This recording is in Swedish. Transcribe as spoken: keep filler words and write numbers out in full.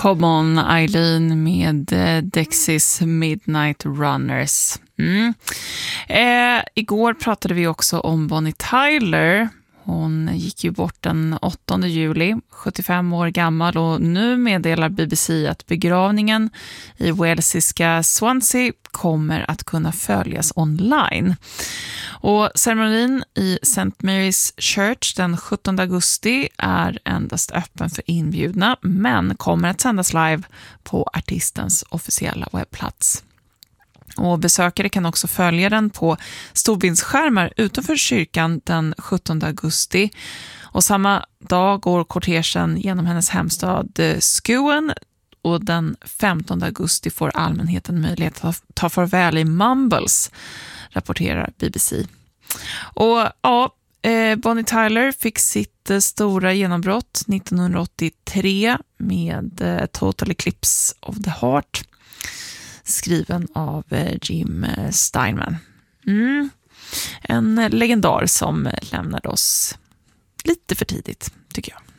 Come On Eileen med eh, Dexys Midnight Runners. Mm. Eh, igår pratade vi också om Bonnie Tyler. Hon gick ju bort den åttonde juli, sjuttiofem år gammal, och nu meddelar B B C att begravningen i walesiska Swansea kommer att kunna följas online. Och ceremonin i Saint Mary's Church den sjuttonde augusti är endast öppen för inbjudna, men kommer att sändas live på artistens officiella webbplats. Och besökare kan också följa den på storbildsskärmar utanför kyrkan den sjuttonde augusti. Och samma dag går kortegen genom hennes hemstad Skewen, och den femtonde augusti får allmänheten möjlighet att ta farväl i Mumbles, rapporterar B B C. Och ja, Bonnie Tyler fick sitt stora genombrott nittonhundraåttiotre med Total Eclipse of the Heart, skriven av Jim Steinman. Mm. En legendar som lämnade oss lite för tidigt, tycker jag.